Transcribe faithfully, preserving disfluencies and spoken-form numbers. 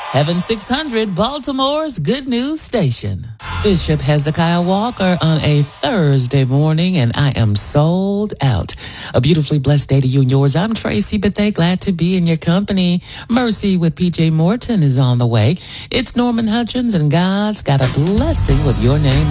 Heaven six hundred, Baltimore's good news station. Bishop Hezekiah Walker on a Thursday morning, and I am sold out. A beautifully blessed day to you and yours. I'm Tracy Bethea, glad to be in your company. Mercy with P J Morton is on the way. It's Norman Hutchins, and God's got a blessing with your name